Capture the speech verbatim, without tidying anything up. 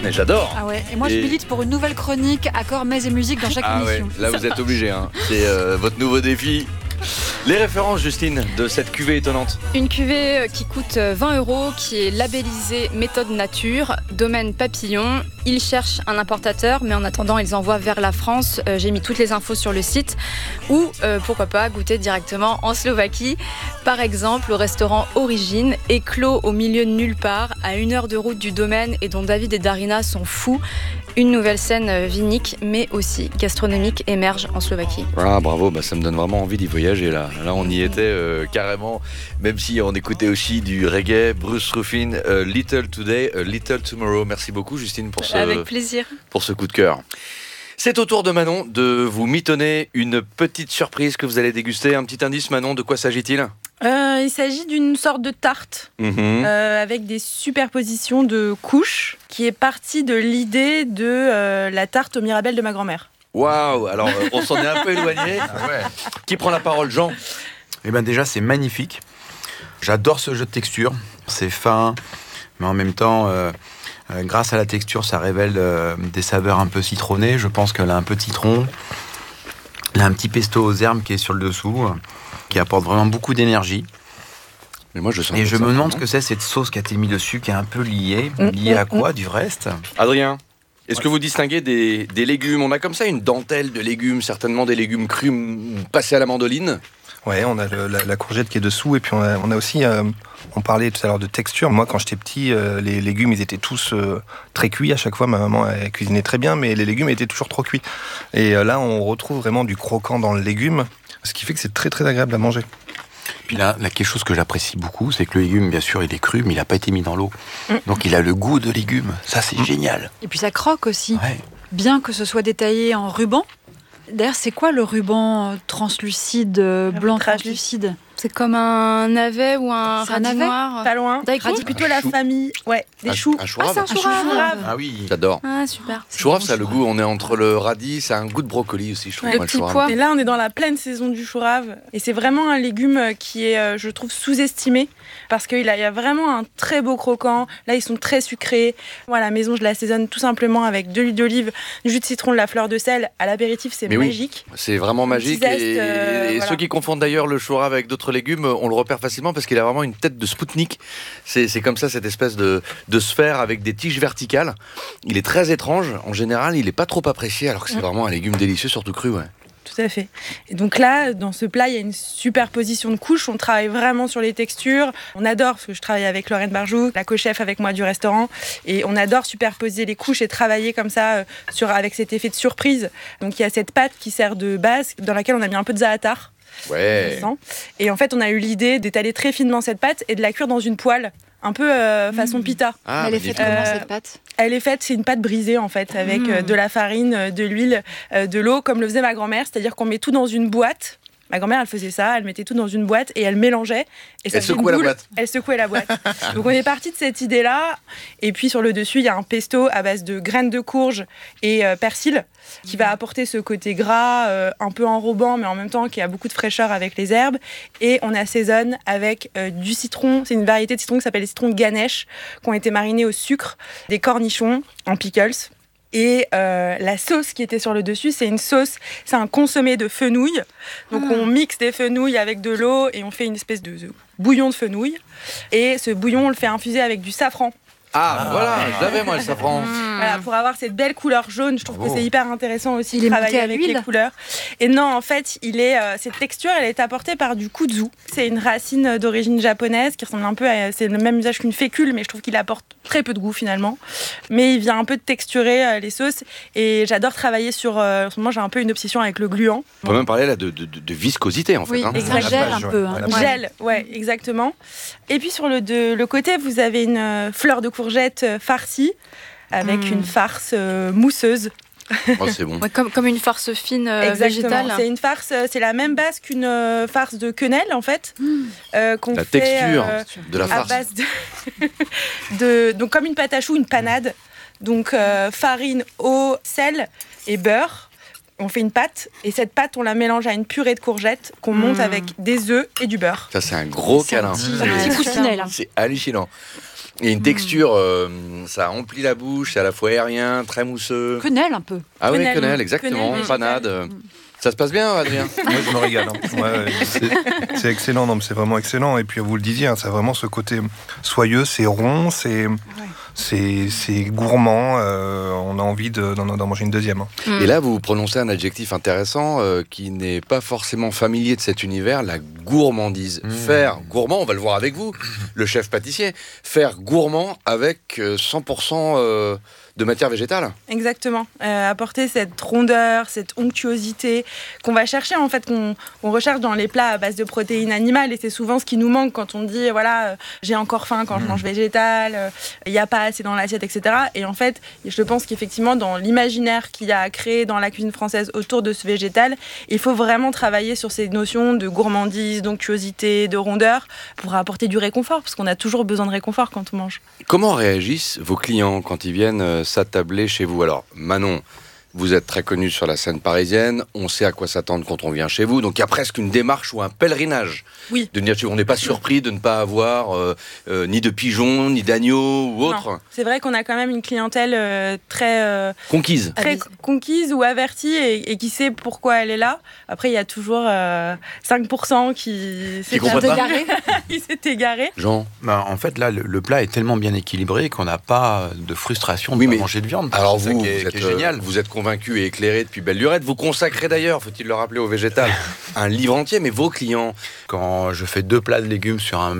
Mais j'adore. Ah ouais. Et moi, Et... je milite pour une nouvelle chronique accords, mets et musique dans chaque ah émission. Ouais. Là, vous êtes obligés. Hein. C'est euh, votre nouveau défi. Les références, Justine, de cette cuvée étonnante. Une cuvée qui coûte vingt euros, qui est labellisée méthode nature, domaine papillon. Ils cherchent un importateur, mais en attendant, ils envoient vers la France. Euh, j'ai mis toutes les infos sur le site. Ou, euh, pourquoi pas, goûter directement en Slovaquie. Par exemple, au restaurant Origine, éclos au milieu de nulle part, à une heure de route du domaine et dont David et Darina sont fous. Une nouvelle scène vinique, mais aussi gastronomique, émerge en Slovaquie. Ah, bravo, bah, ça me donne vraiment envie d'y voyager là. Là, on y était euh, carrément, même si on écoutait aussi du reggae. Bruce Ruffin, euh, Little Today, a Little Tomorrow. Merci beaucoup, Justine, pour ce, Avec plaisir. pour ce coup de cœur. C'est au tour de Manon de vous mitonner une petite surprise que vous allez déguster. Un petit indice, Manon, de quoi s'agit-il ? Euh, il s'agit d'une sorte de tarte mmh. euh, avec des superpositions de couches qui est partie de l'idée de euh, la tarte aux mirabelles de ma grand-mère. Waouh! Alors, euh, on s'en est un peu éloigné. Ah ouais. Qui prend la parole, Jean? Eh bien déjà, c'est magnifique. J'adore ce jeu de texture. C'est fin, mais en même temps, euh, euh, grâce à la texture, ça révèle euh, des saveurs un peu citronnées. Je pense qu'elle a un peu de citron. Elle a un petit pesto aux herbes qui est sur le dessous, qui apporte vraiment beaucoup d'énergie. Mais moi, je sens Et je ça, me demande non ce que c'est cette sauce qui a été mise dessus, qui est un peu liée. Liée à quoi, du reste? Adrien, est-ce que vous distinguez des, des légumes? On a comme ça une dentelle de légumes, certainement des légumes crus passés à la mandoline. Ouais, on a le, la, la courgette qui est dessous et puis on a, on a aussi, euh, on parlait tout à l'heure de texture. Moi, quand j'étais petit, euh, les légumes, ils étaient tous euh, très cuits. À chaque fois, ma maman, elle cuisinait très bien, mais les légumes étaient toujours trop cuits. Et euh, là, on retrouve vraiment du croquant dans le légume, ce qui fait que c'est très très agréable à manger. Puis là, là, quelque chose que j'apprécie beaucoup, c'est que le légume, bien sûr, il est cru, mais il n'a pas été mis dans l'eau. Donc il a le goût de légume. Ça, c'est mmh. génial. Et puis ça croque aussi. Ouais. Bien que ce soit détaillé en ruban. D'ailleurs, c'est quoi le ruban translucide, euh, blanc translucide? C'est comme un navet ou un C'est un radis navet noir. Pas loin. Radis plutôt la chou. famille. Ouais, des Un, choux. un chou-rave. Ah, c'est un chou-rave. Ah oui. J'adore. Ah, super. Chou-rave, ça a le goût, on est entre le radis, ça a un goût de brocoli aussi, je trouve. Ouais, moi, le petit chou-rave. pois. Et là, on est dans la pleine saison du chou-rave. Et c'est vraiment un légume qui est, euh, je trouve, sous-estimé. Parce qu'il a, il y a vraiment un très beau croquant. Là, ils sont très sucrés. Moi, à la maison, je l'assaisonne tout simplement avec de l'huile d'olive, du jus de citron, de la fleur de sel. À l'apéritif, c'est Mais oui. magique. C'est vraiment magique. Petit zeste, et euh, et voilà. ceux qui confondent d'ailleurs le chou-rave avec d'autres légumes, on le repère facilement parce qu'il a vraiment une tête de Spoutnik. C'est, c'est comme ça, cette espèce de, de sphère avec des tiges verticales. Il est très étrange. En général, il n'est pas trop apprécié alors que c'est Mm. vraiment un légume délicieux, surtout cru. Ouais. Tout à fait. Et donc là, dans ce plat, il y a une superposition de couches. On travaille vraiment sur les textures. On adore, parce que je travaille avec Lorraine Barjou, la co-chef avec moi du restaurant. Et on adore superposer les couches et travailler comme ça, euh, sur, avec cet effet de surprise. Donc il y a cette pâte qui sert de base, dans laquelle on a mis un peu de za'atar. Ouais. Et en fait, on a eu l'idée d'étaler très finement cette pâte et de la cuire dans une poêle, un peu euh, façon Mmh. pita. Ah, Elle est faite magnifique. comment Euh, cette pâte? Elle est faite, c'est une pâte brisée en fait, avec Mmh. euh, de la farine, euh, de l'huile, euh, de l'eau, comme le faisait ma grand-mère, c'est-à-dire qu'on met tout dans une boîte. Ma grand-mère, elle faisait ça, elle mettait tout dans une boîte et elle mélangeait. Et ça Elle faisait une secouait la boule. boîte. Elle secouait la boîte. Donc on est parti de cette idée-là. Et puis sur le dessus, il y a un pesto à base de graines de courge et euh, persil qui va apporter ce côté gras, euh, un peu enrobant, mais en même temps qui a beaucoup de fraîcheur avec les herbes. Et on assaisonne avec euh, du citron. C'est une variété de citron qui s'appelle les citrons Ganesh, qui ont été marinés au sucre, des cornichons en pickles. Et euh, la sauce qui était sur le dessus, c'est une sauce, c'est un consommé de fenouil. Donc Ah. on mixe des fenouils avec de l'eau et on fait une espèce de, de bouillon de fenouil. Et ce bouillon, on le fait infuser avec du safran. Ah, voilà, je l'avais moi le safran. Voilà, pour avoir cette belle couleur jaune, je trouve Bravo. que c'est hyper intéressant aussi Il de est travailler monté à avec l'huile les couleurs. Et non, en fait, il est, euh, cette texture, elle est apportée par du kudzu. C'est une racine d'origine japonaise qui ressemble un peu à, c'est le même usage qu'une fécule, mais je trouve qu'il apporte très peu de goût finalement. Mais il vient un peu de texturer euh, les sauces. Et j'adore travailler sur. Euh, en ce moment, j'ai un peu une obsession avec le gluant. On peut même parler là de, de, de- de viscosité en fait. Oui, hein. ça exactement. gèle un Ouais. peu. hein. Ouais. Gel, ouais, exactement. Et puis sur le, de, le côté, vous avez une euh, fleur de courgette euh, farcie avec Mm. une farce euh, mousseuse. Oh, c'est bon. Ouais, comme, comme une farce fine euh, Exactement. végétale. C'est une farce, euh, c'est la même base qu'une euh, farce de quenelle en fait, euh, qu'on La fait texture euh, de la à farce. base de, de- donc comme une pâte à choux, une panade. Donc euh, farine, eau, sel et beurre. On fait une pâte et cette pâte, on la mélange à une purée de courgettes qu'on monte Mm. avec des œufs et du beurre. Ça, c'est un gros C'est un câlin. petit- C'est- un petit coussinet, là. C'est hallucinant. Il y a une texture, euh, ça emplit la bouche, c'est à la fois aérien, très mousseux. Quenelle un peu. Ah oui, Quenelle, quenelle, exactement, quenelle, panade. végétale. Ça se passe bien, Adrien? Moi, je me régale. hein. Ouais, ouais, c'est, c'est excellent, non, mais c'est vraiment excellent. Et puis, vous le disiez, hein, ça a vraiment ce côté soyeux, c'est rond, c'est, c'est, c'est gourmand. euh, on a envie de, d'en, d'en manger une deuxième. hein. Mm. Et là, vous prononcez un adjectif intéressant euh, qui n'est pas forcément familier de cet univers, la gourmandise. Mmh. Faire gourmand, on va le voir avec vous, le chef pâtissier, faire gourmand avec euh, cent pour cent euh, de matière végétale. Exactement. Euh, apporter cette rondeur, cette onctuosité qu'on va chercher, en fait, qu'on, qu'on recherche dans les plats à base de protéines animales. Et c'est souvent ce qui nous manque quand on dit, voilà, euh, j'ai encore faim quand je mange végétal, il n'y a pas assez dans l'assiette, et cetera. Et en fait, je pense qu'effectivement, dans l'imaginaire qu'il y a à créer dans la cuisine française autour de ce végétal, il faut vraiment travailler sur ces notions de gourmandise, d'onctuosité, de rondeur, pour apporter du réconfort, parce qu'on a toujours besoin de réconfort quand on mange. Comment réagissent vos clients quand ils viennent euh, s'attabler chez vous? Alors, Manon, vous êtes très connue sur la scène parisienne, on sait à quoi s'attendre quand on vient chez vous, donc il y a presque une démarche ou un pèlerinage. Oui. De venir chez vous. On n'est pas surpris de ne pas avoir euh, euh, ni de pigeons, ni d'agneaux ou autre. Non. C'est vrai qu'on a quand même une clientèle euh, très... euh, Conquise. très Avis- conquise ou avertie et, et qui sait pourquoi elle est là. Après, il y a toujours euh, cinq pour cent qui s'est comprennent pas. Égaré. qui s'est égaré. Jean. Bah, en fait, là, le, le plat est tellement bien équilibré qu'on n'a pas de frustration de Oui, pas mais- manger de viande. Alors C'est ça vous, qui est, vous êtes, qui est génial. euh, vous êtes convaincu et éclairé depuis belle lurette. Vous consacrez d'ailleurs, faut-il le rappeler, au végétal, un livre entier. Mais vos clients, Quand je fais deux plats de légumes sur un